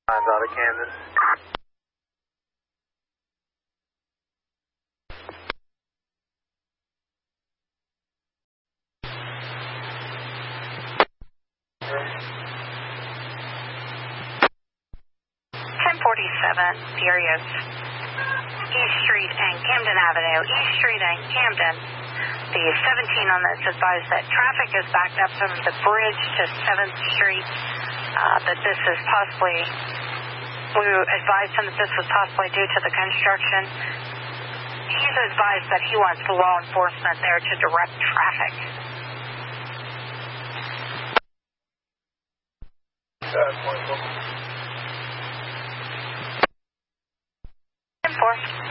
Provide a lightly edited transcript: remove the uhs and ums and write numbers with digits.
out of Camden. The area of East Street and Camden Avenue. East Street and Camden. The 17 on this advised that traffic is backed up from the bridge to 7th Street. That this is possibly, we advised him that this was possibly due to the construction. He's advised that he wants the law enforcement there to direct traffic. 10-4.